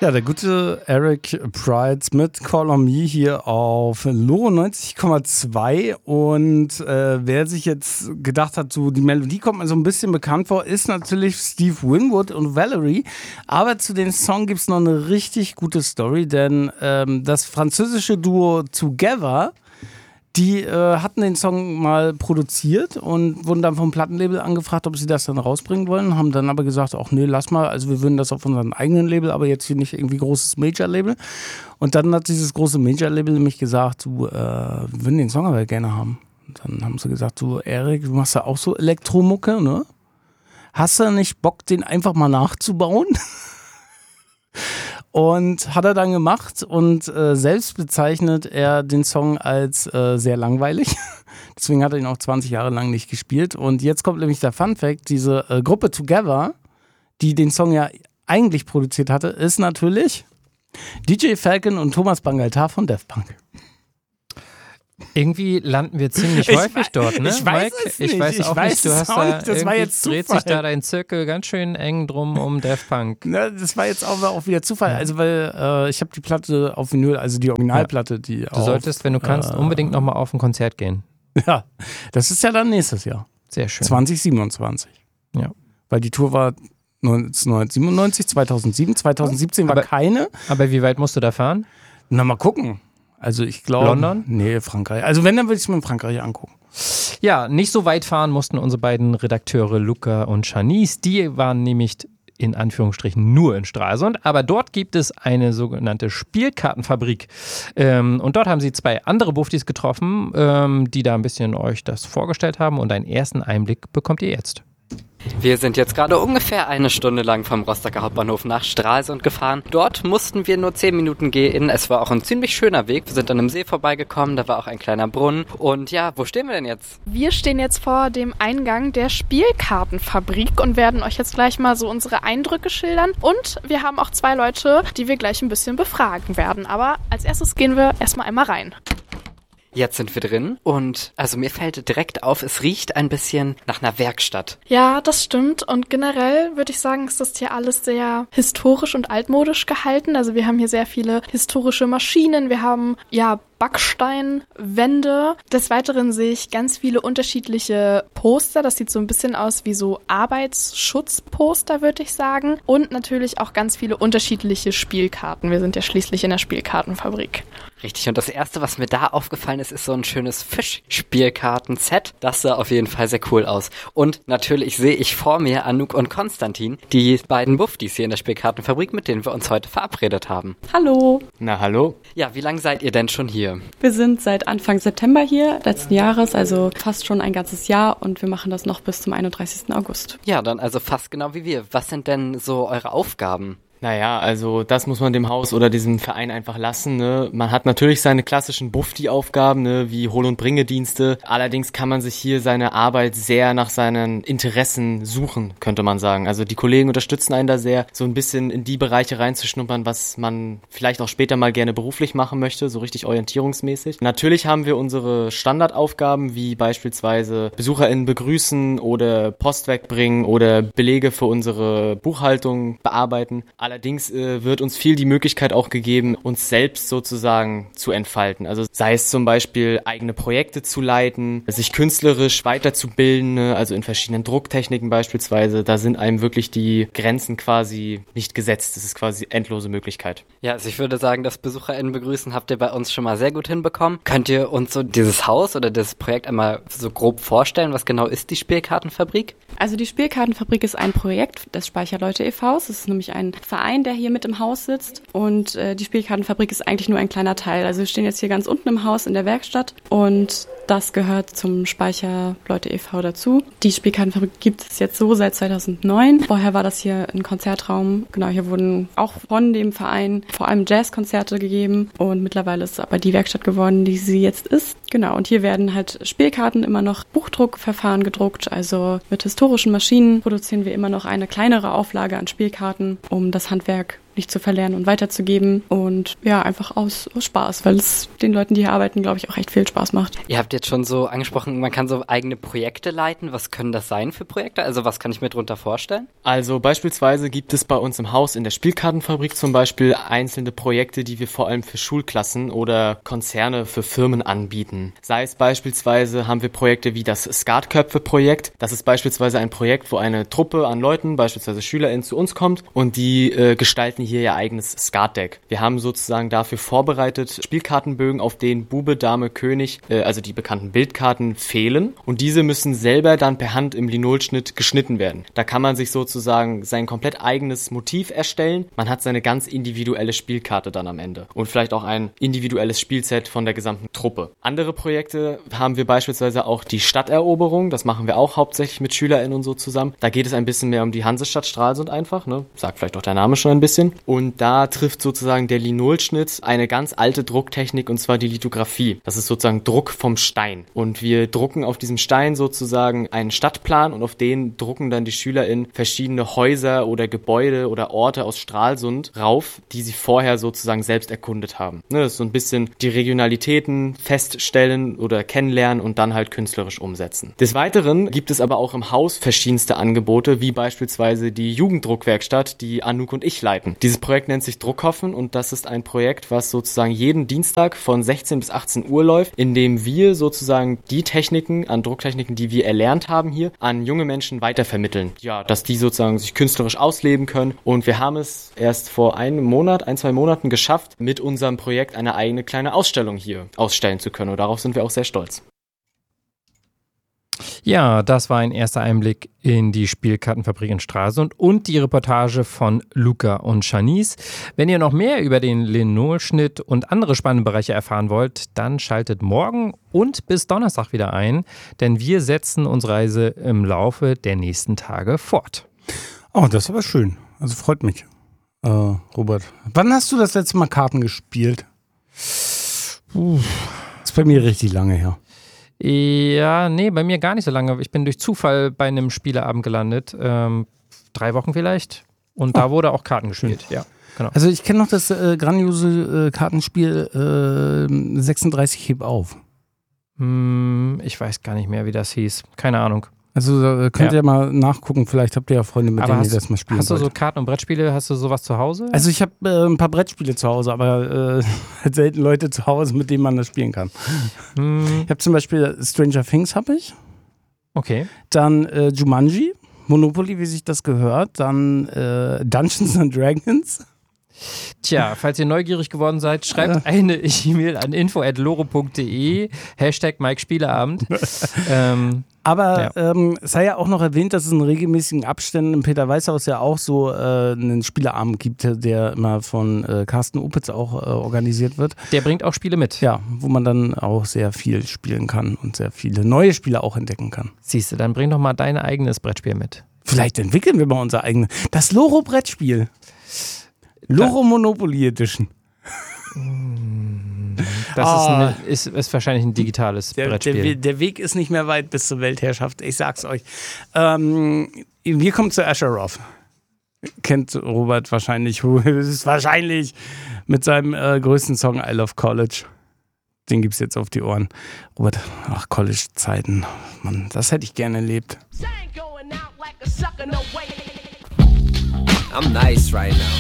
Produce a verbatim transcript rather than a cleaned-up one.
Ja, der gute Eric Prydz mit Call on Me hier auf Loro neunzig Komma zwei und äh, wer sich jetzt gedacht hat, so die Melodie kommt mir so ein bisschen bekannt vor, ist natürlich Steve Winwood und Valerie, aber zu dem Song gibt es noch eine richtig gute Story, denn ähm, das französische Duo Together, die äh, hatten den Song mal produziert und wurden dann vom Plattenlabel angefragt, ob sie das dann rausbringen wollen, haben dann aber gesagt, ach nee, lass mal, also wir würden das auf unserem eigenen Label, aber jetzt hier nicht irgendwie großes Major-Label. Und dann hat dieses große Major-Label nämlich gesagt, du, äh, wir würden den Song aber gerne haben. Und dann haben sie gesagt, du Erik, du machst ja auch so Elektromucke, ne? Hast du nicht Bock, den einfach mal nachzubauen? Und hat er dann gemacht und äh, selbst bezeichnet er den Song als äh, sehr langweilig. Deswegen hat er ihn auch zwanzig Jahre lang nicht gespielt. Und jetzt kommt nämlich der Funfact, diese äh, Gruppe Together, die den Song ja eigentlich produziert hatte, ist natürlich D J Falcon und Thomas Bangalter von Daft Punk. Irgendwie landen wir ziemlich ich häufig weiß, dort, ne? Ich weiß Mike? es nicht. Ich weiß ich auch weiß nicht, du hast auch da nicht. Das war jetzt dreht Zufall. sich da dein Zirkel ganz schön eng drum um Daft Punk. Na, das war jetzt auch, auch wieder Zufall. Also weil äh, ich habe die Platte auf Vinyl, also die Originalplatte, die Du auf, solltest, wenn du kannst, äh, unbedingt nochmal auf ein Konzert gehen. Ja, das ist ja dann nächstes Jahr. Sehr schön. zwanzig siebenundzwanzig. Ja. Weil die Tour war neunzehnhundertsiebenundneunzig, zweitausendsieben, zweitausendsiebzehn war aber, keine. Aber wie weit musst du da fahren? Na, mal gucken. Also ich glaube... London? Nee, Frankreich. Also wenn, dann würde ich es mir in Frankreich angucken. Ja, nicht so weit fahren mussten unsere beiden Redakteure Luca und Shanice. Die waren nämlich in Anführungsstrichen nur in Stralsund, aber dort gibt es eine sogenannte Spielkartenfabrik. Ähm, und dort haben sie zwei andere Buftis getroffen, ähm, die da ein bisschen euch das vorgestellt haben und einen ersten Einblick bekommt ihr jetzt. Wir sind jetzt gerade ungefähr eine Stunde lang vom Rostocker Hauptbahnhof nach Stralsund gefahren. Dort mussten wir nur zehn Minuten gehen. Es war auch ein ziemlich schöner Weg. Wir sind an einem See vorbeigekommen, da war auch ein kleiner Brunnen. Und ja, wo stehen wir denn jetzt? Wir stehen jetzt vor dem Eingang der Spielkartenfabrik und werden euch jetzt gleich mal so unsere Eindrücke schildern. Und wir haben auch zwei Leute, die wir gleich ein bisschen befragen werden. Aber als erstes gehen wir erstmal einmal rein. Jetzt sind wir drin und also mir fällt direkt auf, es riecht ein bisschen nach einer Werkstatt. Ja, das stimmt und generell würde ich sagen, ist das hier alles sehr historisch und altmodisch gehalten. Also wir haben hier sehr viele historische Maschinen, wir haben ja Backsteinwände. Des Weiteren sehe ich ganz viele unterschiedliche Poster. Das sieht so ein bisschen aus wie so Arbeitsschutzposter, würde ich sagen. Und natürlich auch ganz viele unterschiedliche Spielkarten. Wir sind ja schließlich in der Spielkartenfabrik. Richtig, und das erste, was mir da aufgefallen ist, ist so ein schönes Fischspielkarten-Set. Das sah auf jeden Fall sehr cool aus. Und natürlich sehe ich vor mir Anouk und Konstantin, die beiden Buftis hier in der Spielkartenfabrik, mit denen wir uns heute verabredet haben. Hallo. Na, hallo. Ja, wie lange seid ihr denn schon hier? Wir sind seit Anfang September hier, letzten Jahres, also fast schon ein ganzes Jahr und wir machen das noch bis zum einunddreißigsten August. Ja, dann also fast genau wie wir. Was sind denn so eure Aufgaben? Naja, also das muss man dem Haus oder diesem Verein einfach lassen, ne? Man hat natürlich seine klassischen Bufti-Aufgaben, ne, wie Hol- und Bringedienste. Allerdings kann man sich hier seine Arbeit sehr nach seinen Interessen suchen, könnte man sagen. Also die Kollegen unterstützen einen da sehr, so ein bisschen in die Bereiche reinzuschnuppern, was man vielleicht auch später mal gerne beruflich machen möchte, so richtig orientierungsmäßig. Natürlich haben wir unsere Standardaufgaben, wie beispielsweise BesucherInnen begrüßen oder Post wegbringen oder Belege für unsere Buchhaltung bearbeiten. Allerdings äh, wird uns viel die Möglichkeit auch gegeben, uns selbst sozusagen zu entfalten. Also sei es zum Beispiel eigene Projekte zu leiten, sich künstlerisch weiterzubilden, also in verschiedenen Drucktechniken beispielsweise. Da sind einem wirklich die Grenzen quasi nicht gesetzt. Das ist quasi endlose Möglichkeit. Ja, also ich würde sagen, das BesucherInnen begrüßen habt ihr bei uns schon mal sehr gut hinbekommen. Könnt ihr uns so dieses Haus oder das Projekt einmal so grob vorstellen? Was genau ist die Spielkartenfabrik? Also die Spielkartenfabrik ist ein Projekt des Speicherleute e V. Es ist nämlich ein Verein, der hier mit im Haus sitzt und äh, die Spielkartenfabrik ist eigentlich nur ein kleiner Teil. Also wir stehen jetzt hier ganz unten im Haus in der Werkstatt und das gehört zum Speicherleute e V dazu. Die Spielkartenfabrik gibt es jetzt so seit zweitausendneun. Vorher war das hier ein Konzertraum. Genau, hier wurden auch von dem Verein vor allem Jazzkonzerte gegeben und mittlerweile ist es aber die Werkstatt geworden, die sie jetzt ist. Genau, und hier werden halt Spielkarten immer noch Buchdruckverfahren gedruckt, also mit historischen Maschinen produzieren wir immer noch eine kleinere Auflage an Spielkarten, um das Handwerk nicht zu verlernen und weiterzugeben und ja, einfach aus, aus Spaß, weil es den Leuten, die hier arbeiten, glaube ich, auch echt viel Spaß macht. Ihr habt jetzt schon so angesprochen, man kann so eigene Projekte leiten. Was können das sein für Projekte? Also was kann ich mir darunter vorstellen? Also beispielsweise gibt es bei uns im Haus in der Spielkartenfabrik zum Beispiel einzelne Projekte, die wir vor allem für Schulklassen oder Konzerne für Firmen anbieten. Sei es beispielsweise haben wir Projekte wie das Skatköpfe-Projekt. Das ist beispielsweise ein Projekt, wo eine Truppe an Leuten, beispielsweise SchülerInnen, zu uns kommt und die äh, gestalten hier ihr eigenes Skatdeck. Wir haben sozusagen dafür vorbereitet Spielkartenbögen, auf denen Bube, Dame, König, äh, also die bekannten Bildkarten, fehlen und diese müssen selber dann per Hand im Linolschnitt geschnitten werden. Da kann man sich sozusagen sein komplett eigenes Motiv erstellen. Man hat seine ganz individuelle Spielkarte dann am Ende und vielleicht auch ein individuelles Spielset von der gesamten Truppe. Andere Projekte haben wir beispielsweise auch die Stadteroberung. Das machen wir auch hauptsächlich mit SchülerInnen und so zusammen. Da geht es ein bisschen mehr um die Hansestadt Stralsund einfach, ne? Sagt vielleicht auch der Name schon ein bisschen. Und da trifft sozusagen der Linolschnitt eine ganz alte Drucktechnik und zwar die Lithografie. Das ist sozusagen Druck vom Stein. Und wir drucken auf diesem Stein sozusagen einen Stadtplan und auf den drucken dann die SchülerInnen verschiedene Häuser oder Gebäude oder Orte aus Stralsund rauf, die sie vorher sozusagen selbst erkundet haben. Ne, das ist so ein bisschen die Regionalitäten feststellen oder kennenlernen und dann halt künstlerisch umsetzen. Des Weiteren gibt es aber auch im Haus verschiedenste Angebote, wie beispielsweise die Jugenddruckwerkstatt, die Anouk und ich leiten. Dieses Projekt nennt sich Druckhoffen und das ist ein Projekt, was sozusagen jeden Dienstag von sechzehn bis achtzehn Uhr läuft, in dem wir sozusagen die Techniken, an Drucktechniken, die wir erlernt haben hier, an junge Menschen weitervermitteln. Ja, dass die sozusagen sich künstlerisch ausleben können und wir haben es erst vor einem Monat, ein, zwei Monaten geschafft, mit unserem Projekt eine eigene kleine Ausstellung hier ausstellen zu können und darauf sind wir auch sehr stolz. Ja, das war ein erster Einblick in die Spielkartenfabrik in Stralsund und die Reportage von Luca und Shanice. Wenn ihr noch mehr über den Linolschnitt und andere spannende Bereiche erfahren wollt, dann schaltet morgen und bis Donnerstag wieder ein, denn wir setzen unsere Reise im Laufe der nächsten Tage fort. Oh, das ist aber schön. Also freut mich, äh, Robert. Wann hast du das letzte Mal Karten gespielt? Uh, das ist bei mir richtig lange her. Ja, nee, bei mir gar nicht so lange. Ich bin durch Zufall bei einem Spieleabend gelandet. Ähm, drei Wochen vielleicht. Und da oh, wurde auch Karten gespielt. Ja, genau. Also ich kenne noch das äh, grandiose äh, Kartenspiel äh, sechsunddreißig Heb auf. Hm, ich weiß gar nicht mehr, wie das hieß. Keine Ahnung. Also äh, könnt ja. ihr mal nachgucken, vielleicht habt ihr ja Freunde, mit aber denen hast, ihr das mal spielen Hast du wollt. so Karten- und Brettspiele, hast du sowas zu Hause? Also ich habe äh, ein paar Brettspiele zu Hause, aber äh, selten Leute zu Hause, mit denen man das spielen kann. Hm. Ich habe zum Beispiel Stranger Things habe ich. Okay. Dann äh, Jumanji, Monopoly, wie sich das gehört. Dann äh, Dungeons and Dragons. Tja, falls ihr neugierig geworden seid, schreibt eine E-Mail an info at loro punkt de, Hashtag Mike Spieleabend. ähm, Aber ja. ähm, es sei ja auch noch erwähnt, dass es in regelmäßigen Abständen im Peter Weißhaus ja auch so äh, einen Spieleabend gibt, der immer von äh, Carsten Opitz auch äh, organisiert wird. Der bringt auch Spiele mit. Ja, wo man dann auch sehr viel spielen kann und sehr viele neue Spiele auch entdecken kann. Siehst du, dann bring doch mal dein eigenes Brettspiel mit. Vielleicht entwickeln wir mal unser eigenes. Das Loro-Brettspiel. Loro Monopoly Edition. Das oh. ist, eine, ist, ist wahrscheinlich ein digitales der, Brettspiel. Der, der Weg ist nicht mehr weit bis zur Weltherrschaft, ich sag's euch. Ähm, wir kommen zu Acheroth. Kennt Robert wahrscheinlich, das ist wahrscheinlich mit seinem äh, größten Song I Love College. Den gibt's jetzt auf die Ohren. Robert, ach, College-Zeiten, Mann, das hätte ich gerne erlebt. I'm nice right now.